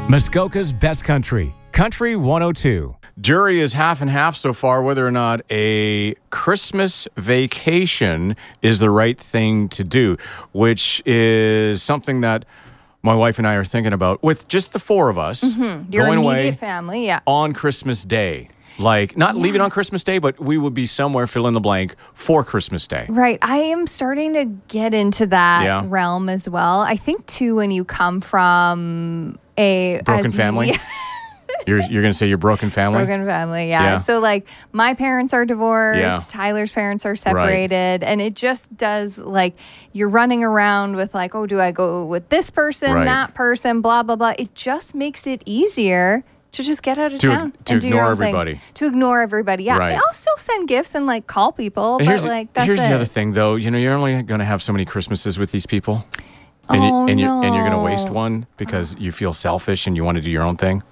Muskoka's Best Country, Country 102. Jury is half and half so far whether or not a Christmas vacation is the right thing to do, which is something that my wife and I are thinking about with just the four of us Your going immediate away family, yeah. on Christmas Day. Like, not leaving on Christmas Day, but we would be somewhere, fill in the blank, for Christmas Day. Right. I am starting to get into that realm as well. I think, too, when you come from a... Broken family? You're going to say you're broken family? Broken family, yeah. So, like, my parents are divorced. Yeah. Tyler's parents are separated. Right. And it just does, like, you're running around with, like, oh, do I go with this person, that person, blah, blah, blah. It just makes it easier to just get out of town to and do ignore your own everybody. Thing. To ignore everybody, yeah. Right. I'll still send gifts and, like, call people, but, like, that's Here's the other thing, though. You know, you're only going to have so many Christmases with these people. And you're going to waste one because you feel selfish and you want to do your own thing.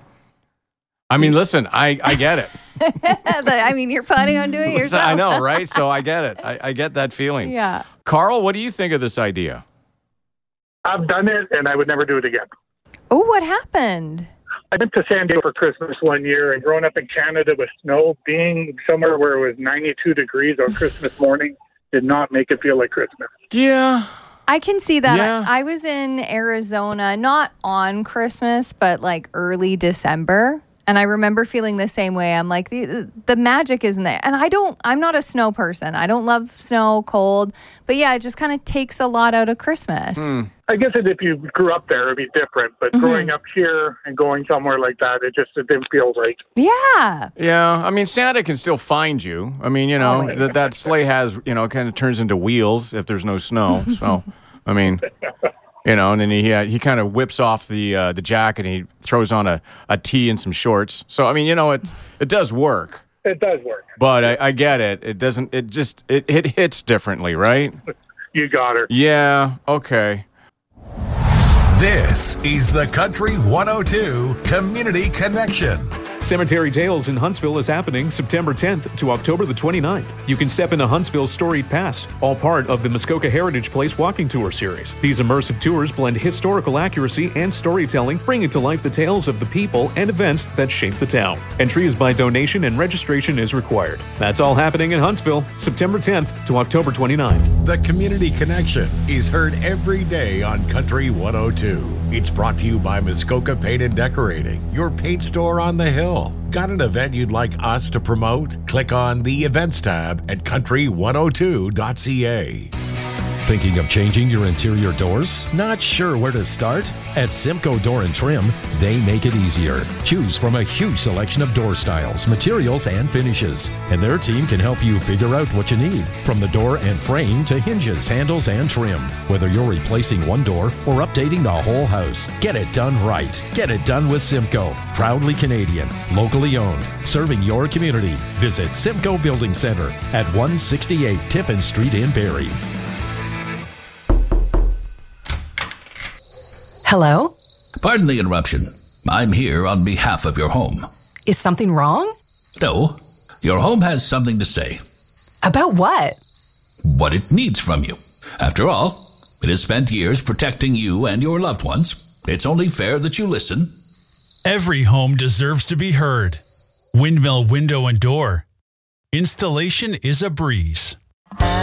I mean, listen, I get it. I mean, you're planning on doing it yourself. I know, right? So I get it. I get that feeling. Yeah. Carl, what do you think of this idea? I've done it, and I would never do it again. Oh, what happened? I went to San Diego for Christmas one year, and growing up in Canada with snow, being somewhere where it was 92 degrees on Christmas morning did not make it feel like Christmas. Yeah. I can see that. Yeah. I was in Arizona, not on Christmas, but like early December. And I remember feeling the same way. I'm like, the magic isn't there. And I'm not a snow person. I don't love snow, cold. But yeah, it just kind of takes a lot out of Christmas. I guess if you grew up there, it'd be different. But growing up here and going somewhere like that, it didn't feel right. Yeah. Yeah. I mean, Santa can still find you. I mean, you know, that sleigh has, you know, kind of turns into wheels if there's no snow. So, I mean... You know, and then he kind of whips off the jacket and he throws on a tee and some shorts. So, I mean, you know, it does work. It does work. But I get it. It doesn't, it hits differently, right? You got her. Yeah, okay. This is the Country 102 Community Connection. Cemetery Tales in Huntsville is happening September 10th to October the 29th. You can step into Huntsville's storied past, all part of the Muskoka Heritage Place Walking Tour series. These immersive tours blend historical accuracy and storytelling, bringing to life the tales of the people and events that shaped the town. Entry is by donation and registration is required. That's all happening in Huntsville, September 10th to October 29th. The Community Connection is heard every day on Country 102. It's brought to you by Muskoka Paint and Decorating, your paint store on the hill. Got an event you'd like us to promote? Click on the Events tab at country102.ca. Thinking of changing your interior doors? Not sure where to start? At Simcoe Door and Trim, they make it easier. Choose from a huge selection of door styles, materials, and finishes. And their team can help you figure out what you need, from the door and frame to hinges, handles, and trim. Whether you're replacing one door or updating the whole house, get it done right. Get it done with Simcoe. Proudly Canadian, locally owned, serving your community. Visit Simcoe Building Center at 168 Tiffin Street in Barrie. Hello? Pardon the interruption. I'm here on behalf of your home. Is something wrong? No. Your home has something to say. About what? What it needs from you. After all, it has spent years protecting you and your loved ones. It's only fair that you listen. Every home deserves to be heard. Windmill Window and Door. Installation is a breeze.